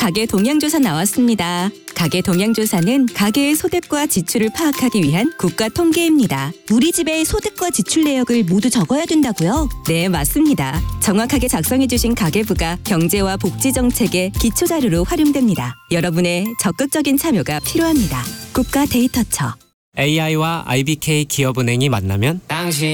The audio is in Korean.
가계 동향조사 나왔습니다. 가계 동향조사는 가계의 소득과 지출을 파악하기 위한 국가 통계입니다. 우리 집의 소득과 지출 내역을 모두 적어야 된다고요? 네, 맞습니다. 정확하게 작성해주신 가계부가 경제와 복지 정책의 기초자료로 활용됩니다. 여러분의 적극적인 참여가 필요합니다. 국가 데이터처. AI와 IBK 기업은행이 만나면 당신